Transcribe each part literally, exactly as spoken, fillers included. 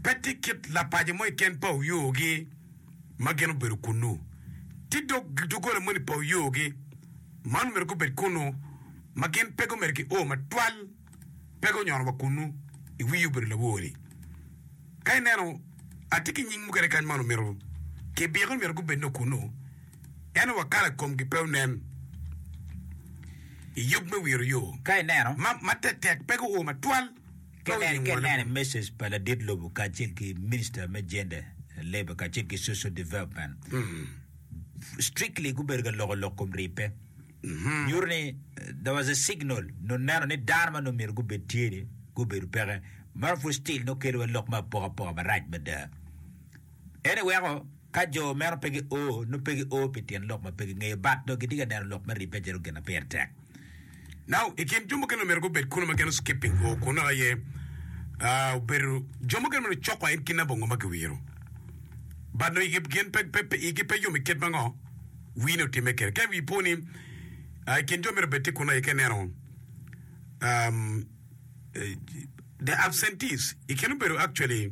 petikit la paje mo ken pa yogi mageno beru kunu tido dugole mo ni pa yogi man mer ko bet kunu magen pego merki o ma twal pego nyon wa kunu i wiyu beru la wori kay neno atiki nying mu kere kan manu meru ke biyon mer ko bet no kunu ena wakala kom ki pew nen i yub me wiru yo kay neno ma matete pego o ma twal Ken ken message para dit lobu ka ki minister me gender labor ka ki social development mm. strictly guberga logo lokom ripe mm-hmm. yurni there was a signal no nano ne darma no mir gubetiere guberu pere mar fu still no kero lok ma po po ba right me da anyway ko ka jo mer pegi o no pegi o petien lok ma pegi ngai bat do gidiga dar lok ma ripe jero gena pertek. Now, ikin jumo keno mergo bet kuno mageno skipping o kuno aye uh beru jumo keno no chokwa in kina bongo makwiro. But no ikip gen pe pe pe ikip pe yumi ket bango wino time ker. Ke vi poni uh, ikin jumo mergo bet kuno ikenero um uh, the absentees ikin beru actually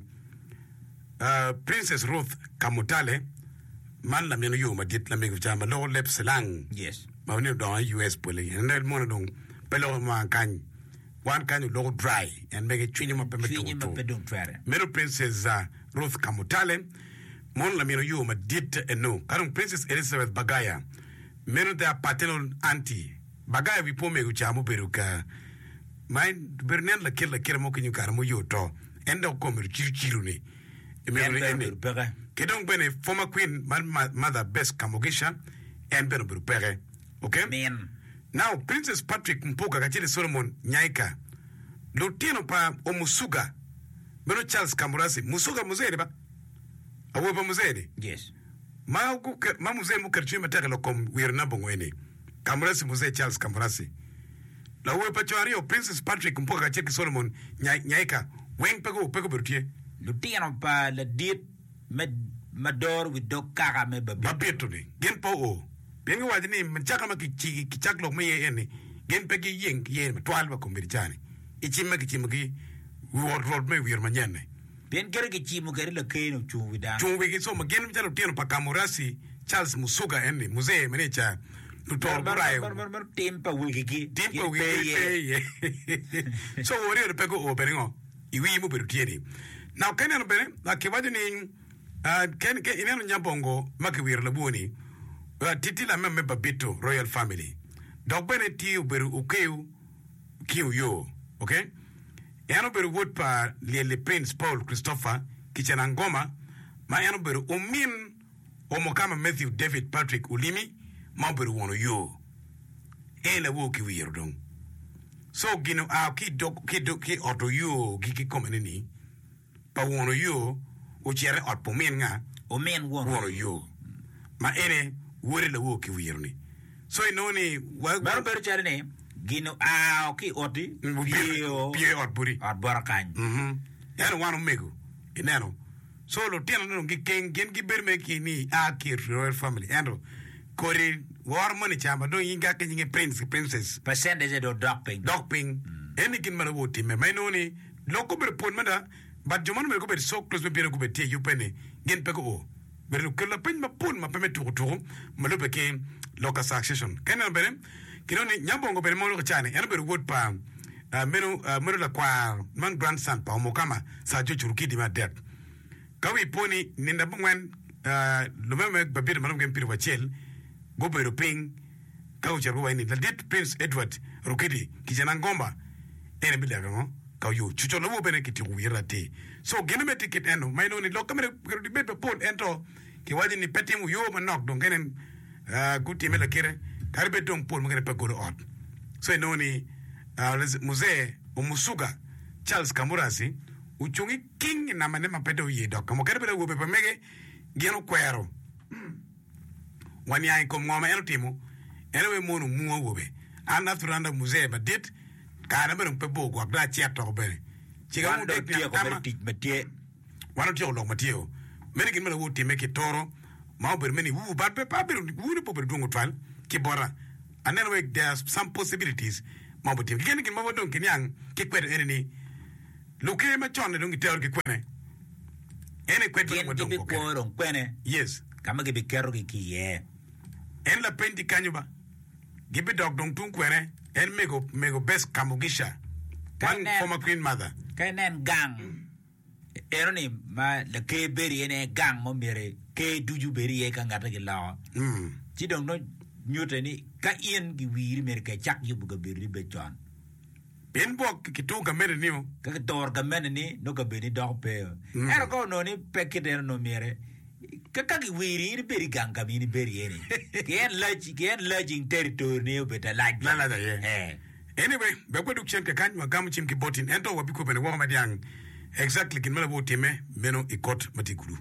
uh Princess Ruth Kamutale man la meno yuma dit la mego jama lo lep selang. Yes. Ma woni do U S pole and then mo don pelo ma kan one kind of low dry and make it chini ma pe Chini ma pe dum twere. Middle Princess uh, Ruth Kamutale mon la mino yo ma dit e no karun Princess Elizabeth Bagaya meno da paternal auntie Bagaya vi po me ucha mo beruka mai bernen la kella kera mo kinyu kar mo yo to endo ko mer chichiru ni e me ne ke donc bene former queen man mother best Kamogisha and beno berupere. Okay? Man. Now, Princess Patrick Mpuga kachile Solomon Nyaika. Lutino pa o Musuga. Meno Charles Kamurasi. Musuga muzede ba? Awe pa muzede? Yes. Ma uku, ma muzede mukarchui mataka lokom wirna bongwene. Kamurasi muzede Charles Kamurasi. La uwe pa chuario Princess Patrick Mpuga kachile Solomon Nyaika. Weng pego pego berutie. Lutino pa la dit med mador with dog kaka me babi. Babieto ni. Gen po o. Bengi wajini mchaka ma kichi kichaklo me yeni gen pegi yeng yen twelve ba kombirjani ichima kichima ki word road me wir manyane ben gere kichimu gere la keno chuwi da chuwi ki so ma gen mchalo tieno pa Kamurasi Charles Musuga eni muzee menecha lutor burai tempa wiki ki tempa wiki so wori de pego o beringo iwi mu berutieni now kene no bere la ke wajini uh ken ke ineno nyambongo makwir la buoni Uh, titi la meme babito royal family dog bene ti uberu ukeu kiu yo okay yano beru wot pa le Prince Paul Christopher kichana ngoma ma yano beru umin omokama Matthew David Patrick Ulimi ma beru wono yo ele wo ki wiero dong so gino a ki dog ki dog ki auto yo ki komene ni pa wono yo o chere ot pomen nga o men wono yo ma ene wore la wo ki wirni so inoni wa bar bar charne gino a o ki oti bio bio ot buri at barakan mhm yana wanu mego ineno so lo tiano no ki ken gen ki berme ki ni a ki royal family endo kori war money chamba do yinga ke yinga prince princess percentage do doping doping eni kin mala woti me may noni loko ber pon mada but jomon me ko ber so close be ber ko be tie yupene gen peko o pero que la peñ ma pon ma peme tuku tuku ma lo peke local succession kena bere kino ni nyambongo bere mo lo chane yana bere wood pa uh, meno uh, meno la kwa man grandson pa mo kama sa jo churuki di ma det kawi poni ninda bungwen uh, lo meme babir manam gem pir wachel go bere ping kaw charu wa ni la det Prince Edward Rukidi kijana ngomba ene bi daga kaw yo chucho lo bene kiti wirate so gene me ticket eno may no ni lo kamere di bebe pon ento ki wadi ni peti mu yo ma nok don genen uh, guti me la kire karbe don pon mo gene pe go ot so no ni uh, muzee o Musuga Charles Kamurasi uchungi king na mane ma pedo yedo kamo karbe la wobe pamege geno kwero wani ay ko ngoma eno timo eno we monu muo wobe ana turanda muzee ba dit kana be pe bo gwa da cheto be chiga mu de tie ko ber tit metie wano tie lo matio meni kin mala wuti meke toro ma ber meni wu ba pe pa ber wu ne po ber dungo twal ki bora and then like there's some possibilities ma bo tie kin kin ma bo don kin yang ki kwere ene ni luke ma chone don ki teor ki kwene ene kwet Kien mo ki don bi ko ko ron kwene yes kama ki bi kero ki ki ye en la pendi kanyuba gibi dog dong tun kwene en mego mego best kamugisha one Kane- former queen mother kai nen gang ero ni ma le ke beri ene gang mo mere ke duju beri ye ka ngata ki la mm ti dong no nyote ni ka ien gi wiri mere ka chak yu bu ga beri be chon en bo ki tu ka mere niu ka ka tor ga men ni no ka beni dog pe Mm. ero ko no ni pe ki der no mere ka ka gi wiri ni beri gang ka mi ni beri ene ke en laji ke en laji territory ni be ta laji La la da, yeah. eh anyway be ko duk chen ka kan ma gam chim ki botin en to wa bi ko bene wa ma diang exactly kin mala bo time meno ikot matikulu